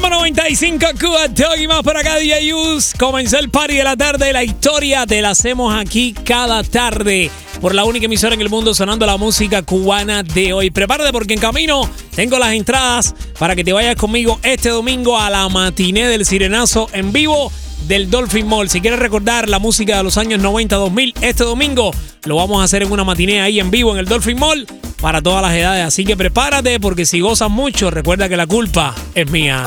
Ritmo 95 Cuba, Doggy más por acá, DJ Us. Comenzó el party de la tarde, la historia te la hacemos aquí cada tarde por la única emisora en el mundo sonando la música cubana de hoy. Prepárate porque en camino tengo las entradas para que te vayas conmigo este domingo a la matiné del Sirenazo en vivo del Dolphin Mall. Si quieres recordar la música de los años 90-2000, este domingo lo vamos a hacer en una matiné ahí en vivo en el Dolphin Mall para todas las edades. Así que prepárate porque si gozas mucho, recuerda que la culpa es mía.